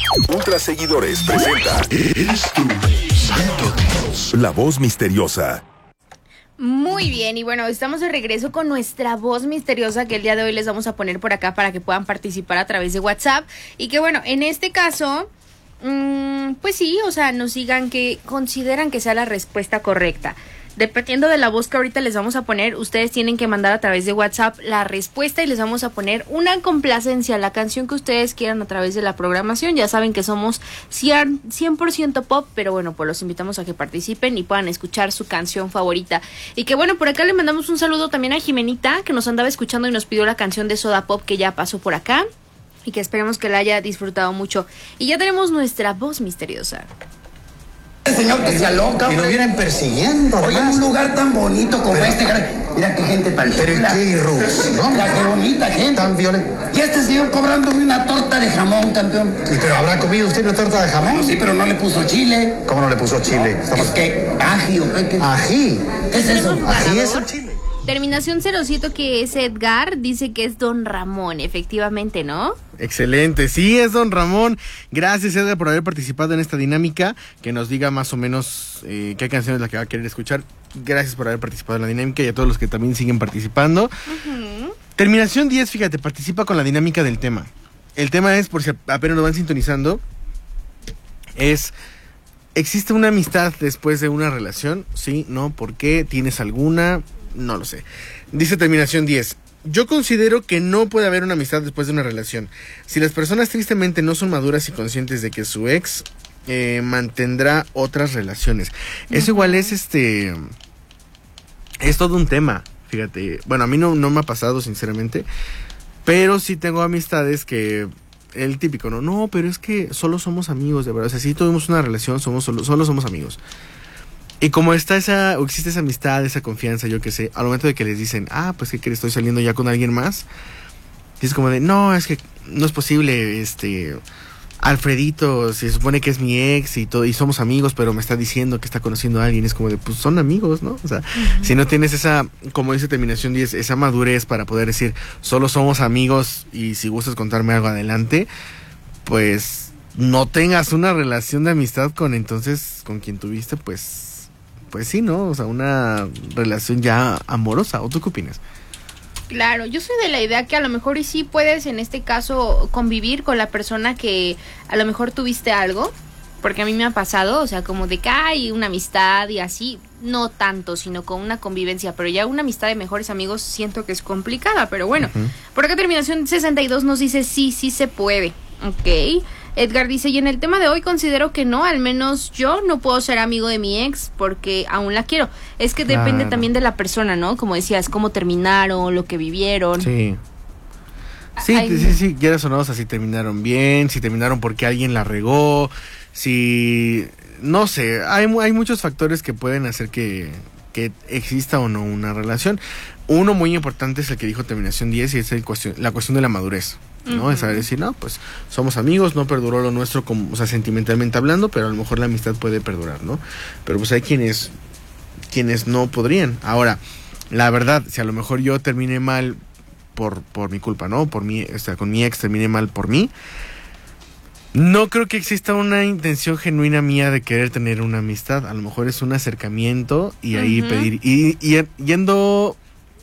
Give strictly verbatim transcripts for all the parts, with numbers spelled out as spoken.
Ultra Seguidores presenta Eres tú, Santo Dios, La Voz Misteriosa. Muy bien, y bueno, estamos de regreso con nuestra voz misteriosa que el día de hoy les vamos a poner por acá para que puedan participar a través de WhatsApp. Y que bueno, en este caso, mmm, pues sí, o sea, nos digan que consideran que sea la respuesta correcta. Dependiendo de la voz que ahorita les vamos a poner, ustedes tienen que mandar a través de WhatsApp la respuesta y les vamos a poner una complacencia, la canción que ustedes quieran a través de la programación. Ya saben que somos cien por ciento pop, pero bueno, pues los invitamos a que participen y puedan escuchar su canción favorita. Y que bueno, por acá le mandamos un saludo también a Jimenita, que nos andaba escuchando y nos pidió la canción de Soda Pop que ya pasó por acá y que esperemos que la haya disfrutado mucho. Y ya tenemos nuestra voz misteriosa. Señor, que se aloca. Que lo vienen persiguiendo. Oye, en un lugar tan bonito como pero, este. Mira qué gente tan Pero linda. qué irrus, ¿no? Mira qué bonita gente. Tan violenta. Y este señor cobrándome una torta de jamón, campeón. ¿Y pero habrá comido usted una torta de jamón? No, sí, pero no le puso chile. ¿Cómo no le puso chile? No, Estamos... Es que ají o qué. ¿Ají? ¿Qué es eso? ¿Ají es el chile? Terminación cero siete, que es Edgar, dice que es Don Ramón, efectivamente, ¿no? Excelente, sí, es Don Ramón. Gracias, Edgar, por haber participado en esta dinámica. Que nos diga más o menos eh, qué canción es la que va a querer escuchar. Gracias por haber participado en la dinámica y a todos los que también siguen participando. Uh-huh. Terminación diez, fíjate, participa con la dinámica del tema. El tema es, por si apenas lo van sintonizando, es... ¿existe una amistad después de una relación? Sí, no, ¿por qué? ¿Tienes alguna? No lo sé. Dice terminación diez. Yo considero que no puede haber una amistad después de una relación. Si las personas tristemente no son maduras y conscientes de que su ex eh, mantendrá otras relaciones. Uh-huh. Eso igual es este... es todo un tema, fíjate. Bueno, a mí no, no me ha pasado, sinceramente. Pero sí tengo amistades que... el típico, no, no, pero es que solo somos amigos, de verdad. O sea, si tuvimos una relación, somos solo, solo somos amigos. Y como está esa, o existe esa amistad, esa confianza, yo qué sé, al momento de que les dicen, ah, pues que estoy saliendo ya con alguien más, y es como de, no, es que no es posible, este, Alfredito, se supone que es mi ex y todo, y somos amigos, pero me está diciendo que está conociendo a alguien, es como de, pues son amigos, ¿no? O sea, uh-huh. Si no tienes esa, como dice terminación diez, esa madurez para poder decir, solo somos amigos y si gustas contarme algo adelante, pues no tengas una relación de amistad con entonces, con quien tuviste, pues... pues sí, ¿no? O sea, una relación ya amorosa. ¿O tú qué opinas? Claro, yo soy de la idea que a lo mejor y sí puedes en este caso convivir con la persona que a lo mejor tuviste algo, porque a mí me ha pasado, o sea, como de que hay una amistad y así, no tanto, sino con una convivencia, pero ya una amistad de mejores amigos siento que es complicada, pero bueno. Uh-huh. Por acá terminación sesenta y dos nos dice sí, sí se puede, ok. Edgar dice, y en el tema de hoy considero que no, al menos yo no puedo ser amigo de mi ex porque aún la quiero. Es que claro. Depende también de la persona, ¿no? Como decías, cómo terminaron, lo que vivieron. Sí. Sí, Ay, sí, sí, quieras o no, o sea, si terminaron bien, si terminaron porque alguien la regó, si... no sé, hay, hay muchos factores que pueden hacer que, que exista o no una relación. Uno muy importante es el que dijo terminación diez y es el cuestión, la cuestión de la madurez. ¿No? Uh-huh. Es saber decir, no, pues somos amigos, no perduró lo nuestro, como, o sea, sentimentalmente hablando, pero a lo mejor la amistad puede perdurar, ¿no? Pero pues hay quienes, quienes no podrían. Ahora, la verdad, si a lo mejor yo terminé mal por, por mi culpa, ¿no? Por mí, o sea, con mi ex terminé mal por mí, no creo que exista una intención genuina mía de querer tener una amistad. A lo mejor es un acercamiento y ahí uh-huh. pedir, y, y yendo,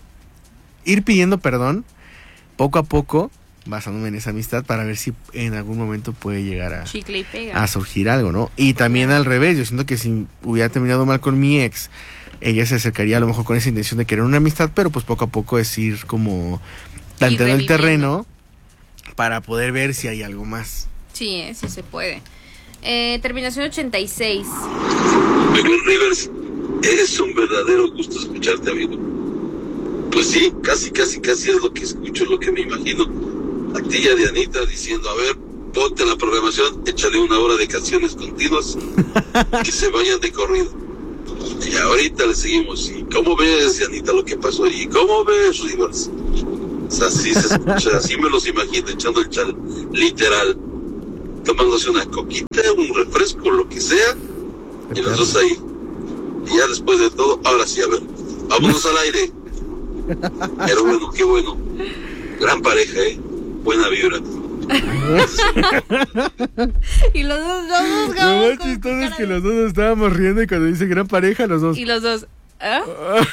ir pidiendo perdón, poco a poco, basándome en esa amistad para ver si en algún momento puede llegar a, Chicle y pega. a surgir algo, ¿no? Y también al revés, yo siento que si hubiera terminado mal con mi ex, ella se acercaría a lo mejor con esa intención de querer una amistad, pero pues poco a poco es ir como tanteando el terreno para poder ver si hay algo más. Sí, eh, sí se puede. Eh, terminación ochenta y seis. Miguel Rivers, es un verdadero gusto escucharte, amigo. Pues sí, casi, casi, casi es lo que escucho, lo que me imagino. A ti y a Dianita diciendo, a ver, ponte la programación, échale una hora de canciones continuas, que se vayan de corrido. Y ahorita le seguimos. ¿Y cómo ves, Dianita, lo que pasó? ¿Y cómo ves, Rivers? O sea, así se escucha, así me los imagino, echando el chal, literal, tomándose una coquita, un refresco, lo que sea, y los dos ahí. Y ya después de todo, ahora sí, a ver, vámonos al aire. Pero bueno, qué bueno. Gran pareja, ¿eh? Buena vibra. Y los dos, los dos, Lo como- más como chistoso con es cara que de- los dos nos estábamos riendo y cuando dice gran pareja, los dos. Y los dos, ¿ah?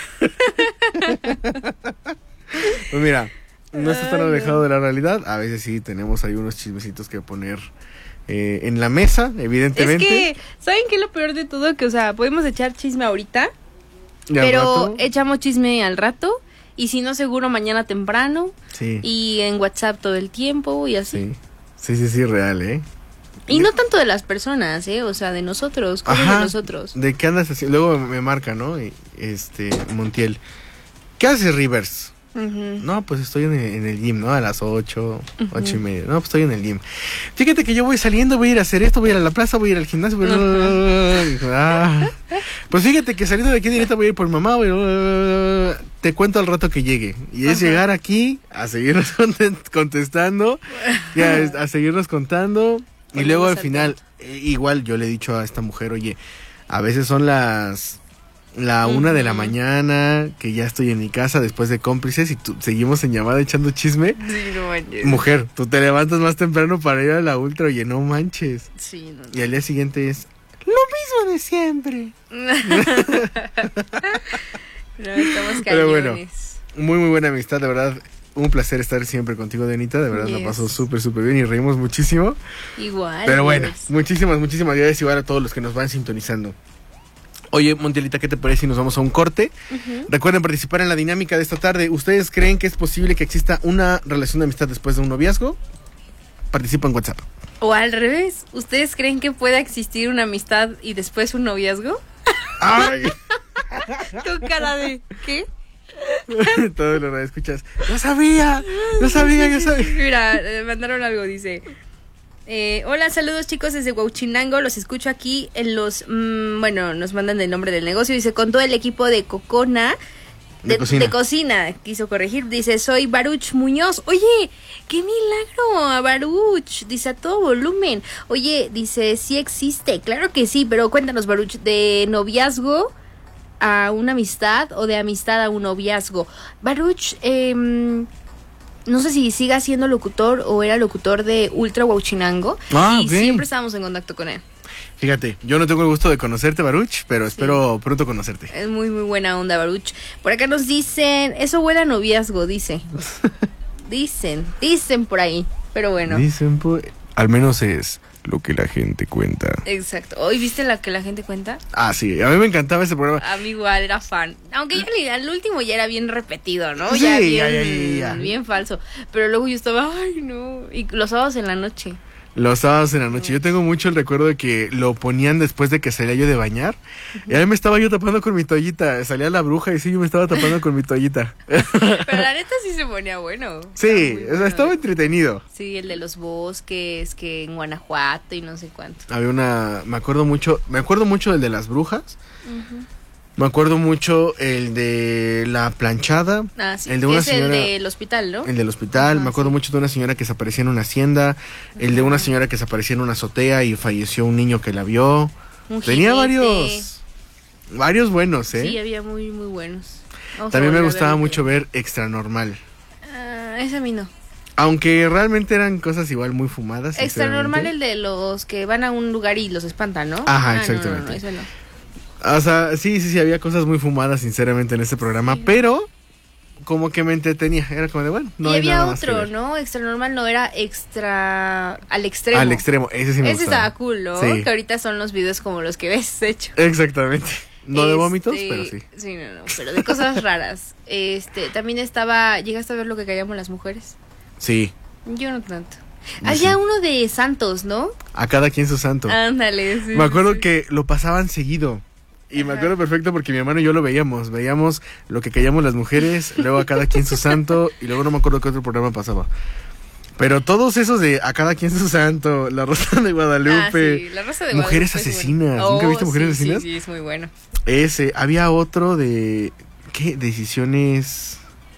Pues mira, no está tan Ay, alejado no. de la realidad. A veces sí tenemos ahí unos chismecitos que poner eh, en la mesa, evidentemente. Es que, ¿saben qué es lo peor de todo? Que, o sea, podemos echar chisme ahorita, Y al pero rato, echamos chisme al rato. Y si no, seguro mañana temprano. sí, Y en WhatsApp todo el tiempo y así. sí, sí, sí, sí, real, ¿eh? Y no tanto de las personas, ¿eh? O sea, de nosotros, cosas Ajá, de nosotros. ¿de qué andas haciendo? Luego me marca, ¿no? Y, Este, Montiel. ¿Qué haces, Rivers? Ujú. No, pues estoy en el, en el gym, ¿no? A las ocho, ocho y media. No, pues estoy en el gym. Fíjate que yo voy saliendo, voy a ir a hacer esto, voy a ir a la plaza, voy a ir al gimnasio. Voy a... Ah. Pues fíjate que saliendo de aquí directo voy a ir por mamá. Voy a... Te cuento al rato que llegue. Y es Ajá. llegar aquí a seguirnos content- contestando, y a, a seguirnos contando. Y Ponemos luego al al final, eh, igual yo le he dicho a esta mujer, oye, a veces son las... La una de la Ujú. mañana, que ya estoy en mi casa después de cómplices y tú, seguimos en llamada echando chisme. Sí, no manches. Mujer, tú te levantas más temprano para ir a la ultra, oye, no manches. Sí, no. Y al día siguiente es lo mismo de siempre. No, estamos Pero bueno. cañones. Muy, muy buena amistad, de verdad. Un placer estar siempre contigo, Denita. De verdad, me Yes. pasó súper, súper bien y reímos muchísimo. Igual. Pero bueno, pues. muchísimas, muchísimas gracias igual a todos los que nos van sintonizando. Oye, Montielita, ¿qué te parece si nos vamos a un corte? Ujú. Recuerden participar en la dinámica de esta tarde. ¿Ustedes creen que es posible que exista una relación de amistad después de un noviazgo? Participa en WhatsApp. O al revés, ¿ustedes creen que pueda existir una amistad y después un noviazgo? ¡Ay! Tu cara de ¿qué? Todo lo que escuchas. ¡No sabía! ¡No sabía! ¡No sabía! Mira, eh, mandaron algo, dice. Eh, hola, saludos chicos desde Huauchinango, los escucho aquí en los, mmm, bueno, nos mandan el nombre del negocio, dice, con todo el equipo de Cocona, De cocina. de cocina, quiso corregir, dice, soy Baruch Muñoz, oye, qué milagro, Baruch, dice, a todo volumen, oye, dice, sí existe, claro que sí, pero cuéntanos, Baruch, de noviazgo a una amistad o de amistad a un noviazgo. Baruch, eh, no sé si siga siendo locutor o era locutor de Ultra Huauchinango. Ah, y ok. siempre estábamos en contacto con él. Fíjate, yo no tengo el gusto de conocerte, Baruch, pero espero pronto conocerte. Es muy, muy buena onda, Baruch. Por acá nos dicen, eso huele a noviazgo, dice. Dicen, dicen por ahí. Pero bueno. Dicen, pues, al menos es lo que la gente cuenta. Exacto. ¿Hoy viste la que la gente cuenta? Ah, sí, a mí me encantaba ese programa. A mí igual era fan. Aunque ya le- al último ya era bien repetido, ¿no? Sí, ya ya, bien, ya, ya, ya. bien falso. Pero luego yo estaba, ay, no. Y los sábados en la noche. Los sábados en la noche. Yo tengo mucho el recuerdo de que lo ponían después de que salía yo de bañar. Y ahí me estaba yo tapando con mi toallita. Salía la bruja y sí, yo me estaba tapando con mi toallita. Pero la neta sí se ponía bueno. Sí, Estaba muy o sea, bueno. estaba entretenido. Sí, el de los bosques, que en Guanajuato y no sé cuánto. Había una, me acuerdo mucho, me acuerdo mucho del de las brujas. Me acuerdo mucho el de la planchada. Ah, sí. El de una es señora- el del hospital, ¿no? El del hospital, Ajá, me acuerdo sí. mucho de una señora que se aparecía en una hacienda, el de una señora que se aparecía en una azotea y falleció un niño que la vio. Un Tenía jinete. varios, varios buenos, ¿eh? Sí, había muy, muy buenos. Vamos a También me volver a gustaba verlo. mucho ver Extra Normal. Ah, ese a mí no. Aunque realmente eran cosas igual muy fumadas. Extra sinceramente. normal el de los que van a un lugar y los espantan, ¿no? Ajá, Ah, no, no, exactamente. no, ese no. O sea, sí, sí, sí, había cosas muy fumadas, sinceramente, en este programa, Sí. pero como que me entretenía. Era como de, bueno, no y hay había nada más que otro, ver. ¿no? Extra normal no era extra al extremo. Al extremo, ese sí me Ese gustaba. estaba cool, ¿no? Sí. Que ahorita son los videos como los que ves, de hecho. Exactamente. No de Este, vómitos, pero sí. Sí, no, no, pero de cosas raras. Este, también estaba, ¿llegaste a ver lo que callamos las mujeres? Sí, Yo no tanto. Yo Había sí. uno de Santos, ¿no? a cada quien su santo. Ándale, sí. Me acuerdo sí, sí. que lo pasaban seguido. Y me Ajá. acuerdo perfecto porque mi hermano y yo lo veíamos. Veíamos lo que callamos las mujeres, luego a cada quien su santo, y luego no me acuerdo qué otro programa pasaba. Pero todos esos de a cada quien su santo, La Rosa de Guadalupe, Ah, sí, la Rosa de Mujeres Guadalupe es Asesinas. bueno. ¿Nunca viste Oh, Mujeres sí, Asesinas? Sí, sí, es muy bueno. Ese, había otro de ¿qué? Decisiones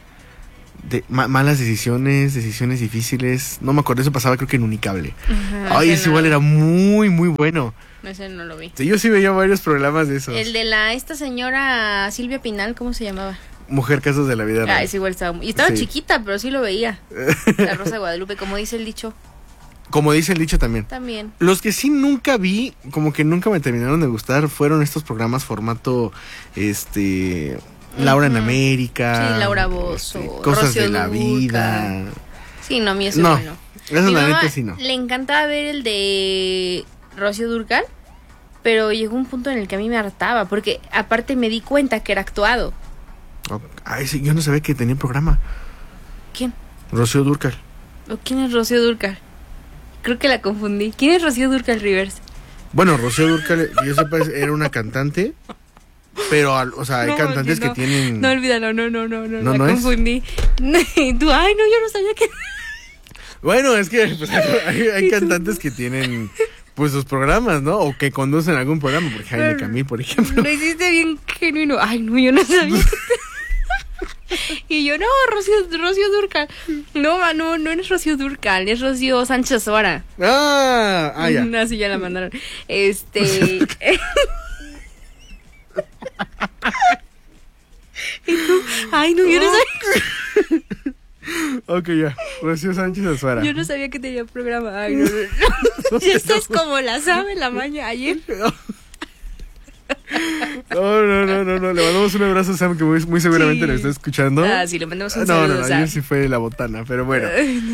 de ma- malas decisiones, decisiones difíciles. No me acuerdo, eso pasaba creo que en Unicable. Ajá, Ay, ese ese no- igual era muy muy bueno. Ese no lo vi. Sí, yo sí veía varios programas de esos. El de la, esta señora Silvia Pinal, ¿cómo se llamaba? Mujer Casos de la Vida Ah, Real. ese igual estaba muy... Y estaba Sí. chiquita, pero sí lo veía. La Rosa de Guadalupe, como dice el dicho. Como dice el dicho también. También. Los que sí nunca vi, como que nunca me terminaron de gustar, fueron estos programas formato, este, Laura en América. Sí, Laura Bozzo, este, Cosas Rocío de la Dúrcal. vida. Sí, no, a mí eso No, bueno. eso Mi la mamá neta sí no. le encantaba ver el de Rocío Dúrcal, pero llegó un punto en el que a mí me hartaba, porque aparte me di cuenta que era actuado. Oh, ay, sí, yo no sabía que tenía programa. ¿Quién? Rocío Dúrcal. ¿O quién es Rocío Dúrcal? Creo que la confundí. ¿Quién es Rocío Dúrcal Rivers? Bueno, Rocío Dúrcal, que yo sepa, era una cantante, pero, al- o sea, hay No, cantantes no, que tienen... No, olvídalo, no, no, no, no, ¿No, la no es? confundí. Y tú, ay, no, yo no sabía que... Bueno, es que pues, hay, hay cantantes que tienen, pues, sus programas, ¿no? O que conducen algún programa, por Jaime Camil, por ejemplo. Lo hiciste bien genuino. Ay, no, yo no sabía que... Y yo, no, Rocío, Rocío Dúrcal. No, ma, no, no es Rocío Dúrcal, es Rocío Sánchez Sora. Ah, ah, ya. Así ya la mandaron. Este. Y tú, ay, no, yo no sabía. Ok, ya. Rocío Sánchez Azuara. Yo no sabía que tenía programa. Ay, no, no, no. Y esta es como la sabe la maña ayer. No, no, no, no, no. Le mandamos un abrazo a Sam, que muy, muy seguramente Sí. lo está escuchando. Ah, sí, le mandamos un no, saludo. No, no, Sam. ayer sí fue la botana, pero bueno.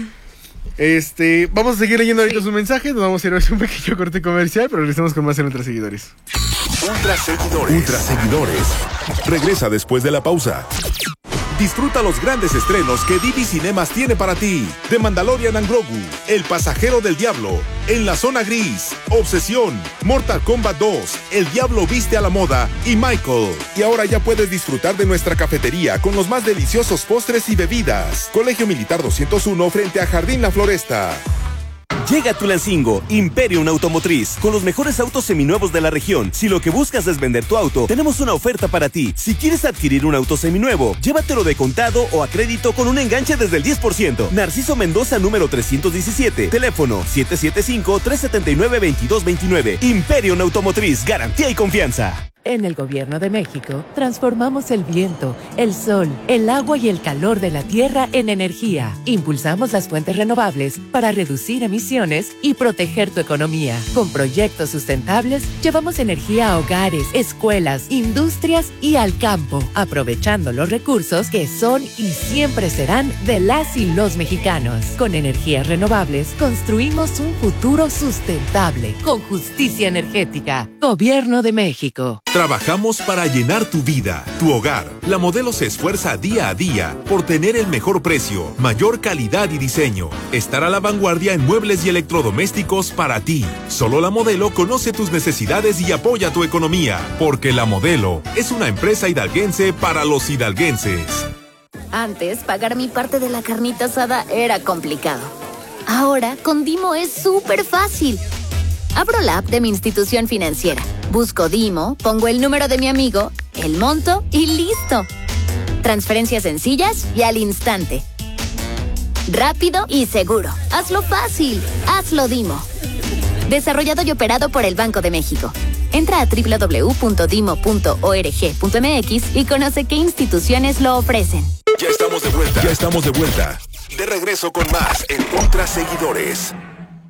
Este, vamos a seguir leyendo ahorita Sí. sus mensajes. Nos vamos a ir a un pequeño corte comercial, pero regresamos con más en Ultra Seguidores. Ultra Seguidores. Ultra Seguidores. Regresa después de la pausa. Disfruta los grandes estrenos que D B Cinemas tiene para ti. The Mandalorian and Grogu, El Pasajero del Diablo, En la Zona Gris, Obsesión, Mortal Kombat dos, El Diablo Viste a la Moda y Michael. Y ahora ya puedes disfrutar de nuestra cafetería con los más deliciosos postres y bebidas. Colegio Militar doscientos uno frente a Jardín La Floresta. Llega a Tulancingo, Imperium Automotriz, con los mejores autos seminuevos de la región. Si lo que buscas es vender tu auto, tenemos una oferta para ti. Si quieres adquirir un auto seminuevo, llévatelo de contado o a crédito con un enganche desde el diez por ciento. Narciso Mendoza, número trescientos diecisiete. Teléfono siete siete cinco, tres siete nueve, dos dos dos nueve. Imperium Automotriz, garantía y confianza. En el Gobierno de México, transformamos el viento, el sol, el agua y el calor de la tierra en energía. Impulsamos las fuentes renovables para reducir emisiones y proteger tu economía. Con proyectos sustentables, llevamos energía a hogares, escuelas, industrias y al campo, aprovechando los recursos que son y siempre serán de las y los mexicanos. Con energías renovables, construimos un futuro sustentable, con justicia energética. Gobierno de México. Trabajamos para llenar tu vida, tu hogar. La Modelo se esfuerza día a día por tener el mejor precio, mayor calidad y diseño. Estar a la vanguardia en muebles y electrodomésticos para ti. Solo La Modelo conoce tus necesidades y apoya tu economía. Porque La Modelo es una empresa hidalguense para los hidalguenses. Antes, pagar mi parte de la carnita asada era complicado. Ahora, con Dimo es súper fácil. Abro la app de mi institución financiera, busco Dimo, pongo el número de mi amigo, el monto y listo. Transferencias sencillas y al instante. Rápido y seguro. Hazlo fácil. Hazlo Dimo. Desarrollado y operado por el Banco de México. Entra a doble u doble u doble u punto dimo punto org punto m x y conoce qué instituciones lo ofrecen. Ya estamos de vuelta. Ya estamos de vuelta. De regreso con más en Ultra Seguidores.